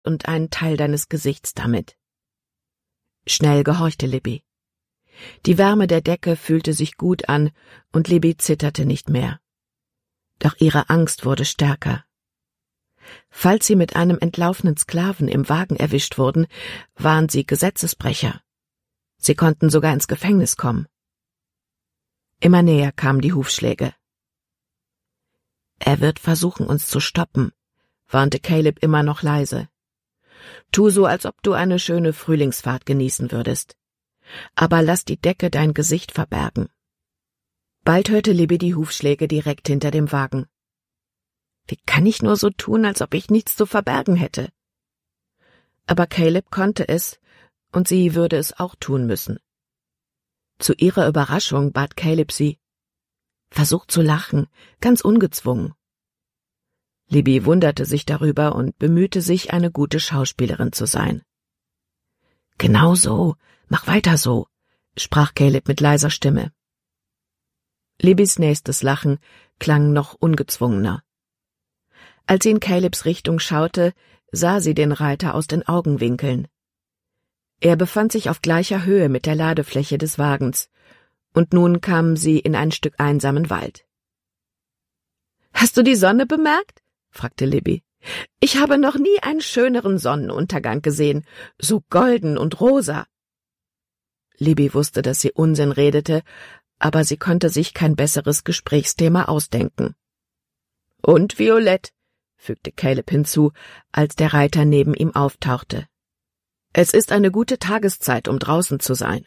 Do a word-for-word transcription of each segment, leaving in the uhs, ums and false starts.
und einen Teil deines Gesichts damit. Schnell gehorchte Libby. Die Wärme der Decke fühlte sich gut an und Libby zitterte nicht mehr. Doch ihre Angst wurde stärker. Falls sie mit einem entlaufenen Sklaven im Wagen erwischt wurden, waren sie Gesetzesbrecher. Sie konnten sogar ins Gefängnis kommen. Immer näher kamen die Hufschläge. »Er wird versuchen, uns zu stoppen«, warnte Caleb immer noch leise. »Tu so, als ob du eine schöne Frühlingsfahrt genießen würdest. Aber lass die Decke dein Gesicht verbergen.« Bald hörte Libby die Hufschläge direkt hinter dem Wagen. Wie kann ich nur so tun, als ob ich nichts zu verbergen hätte? Aber Caleb konnte es, und sie würde es auch tun müssen. Zu ihrer Überraschung bat Caleb sie: »Versuch zu lachen, ganz ungezwungen.« Libby wunderte sich darüber und bemühte sich, eine gute Schauspielerin zu sein. »Genau so, mach weiter so«, sprach Caleb mit leiser Stimme. Libbys nächstes Lachen klang noch ungezwungener. Als sie in Calebs Richtung schaute, sah sie den Reiter aus den Augenwinkeln. Er befand sich auf gleicher Höhe mit der Ladefläche des Wagens, und nun kamen sie in ein Stück einsamen Wald. »Hast du die Sonne bemerkt?« fragte Libby. »Ich habe noch nie einen schöneren Sonnenuntergang gesehen, so golden und rosa.« Libby wusste, dass sie Unsinn redete, aber sie konnte sich kein besseres Gesprächsthema ausdenken. »Und violett«, fügte Caleb hinzu, als der Reiter neben ihm auftauchte. »Es ist eine gute Tageszeit, um draußen zu sein.«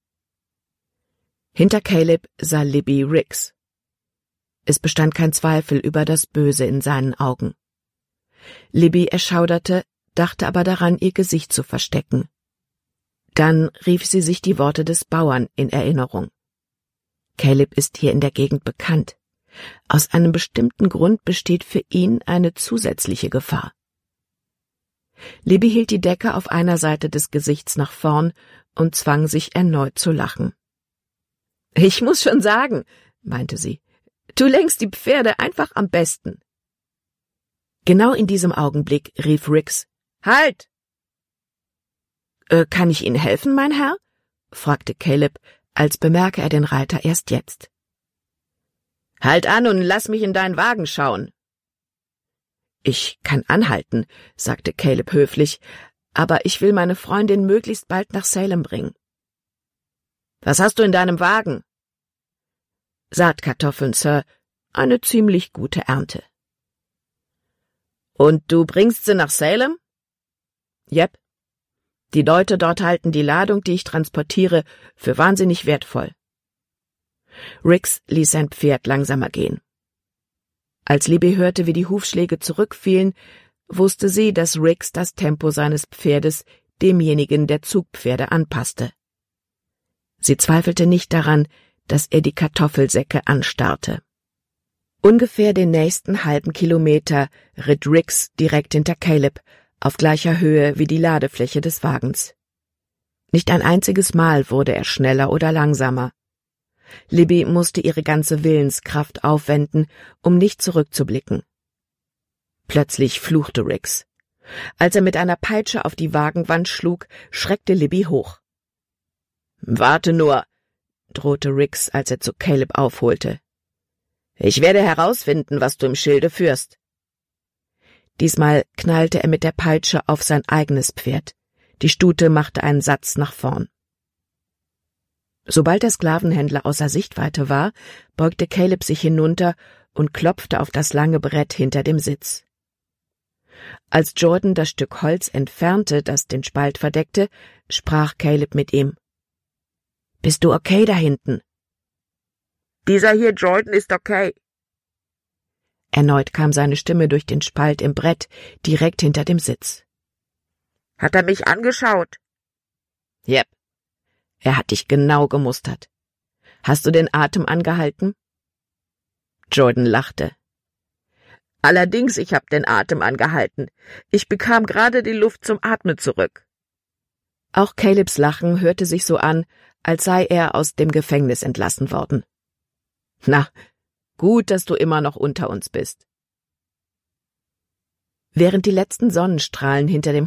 Hinter Caleb sah Libby Rix. Es bestand kein Zweifel über das Böse in seinen Augen. Libby erschauderte, dachte aber daran, ihr Gesicht zu verstecken. Dann rief sie sich die Worte des Bauern in Erinnerung. Caleb ist hier in der Gegend bekannt. Aus einem bestimmten Grund besteht für ihn eine zusätzliche Gefahr. Libby hielt die Decke auf einer Seite des Gesichts nach vorn und zwang sich erneut zu lachen. »Ich muss schon sagen«, meinte sie, »du lenkst die Pferde einfach am besten.« Genau in diesem Augenblick rief Rix: »Halt!« »Äh, kann ich Ihnen helfen, mein Herr?« fragte Caleb, als bemerke er den Reiter erst jetzt. »Halt an und lass mich in deinen Wagen schauen.« »Ich kann anhalten«, sagte Caleb höflich, »aber ich will meine Freundin möglichst bald nach Salem bringen.« »Was hast du in deinem Wagen?« »Saatkartoffeln, Sir, eine ziemlich gute Ernte.« »Und du bringst sie nach Salem?« »Jep. Die Leute dort halten die Ladung, die ich transportiere, für wahnsinnig wertvoll.« Rix ließ sein Pferd langsamer gehen. Als Libby hörte, wie die Hufschläge zurückfielen, wusste sie, dass Rix das Tempo seines Pferdes demjenigen der Zugpferde anpasste. Sie zweifelte nicht daran, dass er die Kartoffelsäcke anstarrte. Ungefähr den nächsten halben Kilometer ritt Rix direkt hinter Caleb, auf gleicher Höhe wie die Ladefläche des Wagens. Nicht ein einziges Mal wurde er schneller oder langsamer. Libby musste ihre ganze Willenskraft aufwenden, um nicht zurückzublicken. Plötzlich fluchte Rix. Als er mit einer Peitsche auf die Wagenwand schlug, schreckte Libby hoch. »Warte nur«, drohte Rix, als er zu Caleb aufholte. »Ich werde herausfinden, was du im Schilde führst.« Diesmal knallte er mit der Peitsche auf sein eigenes Pferd. Die Stute machte einen Satz nach vorn. Sobald der Sklavenhändler außer Sichtweite war, beugte Caleb sich hinunter und klopfte auf das lange Brett hinter dem Sitz. Als Jordan das Stück Holz entfernte, das den Spalt verdeckte, sprach Caleb mit ihm. »Bist du okay da hinten?« »Dieser hier Jordan ist okay.« Erneut kam seine Stimme durch den Spalt im Brett, direkt hinter dem Sitz. »Hat er mich angeschaut?« »Jep. Er hat dich genau gemustert. Hast du den Atem angehalten?« Jordan lachte. »Allerdings, ich hab den Atem angehalten. Ich bekam gerade die Luft zum Atmen zurück.« Auch Calebs Lachen hörte sich so an, als sei er aus dem Gefängnis entlassen worden. »Na, gut, dass du immer noch unter uns bist.« Während die letzten Sonnenstrahlen hinter dem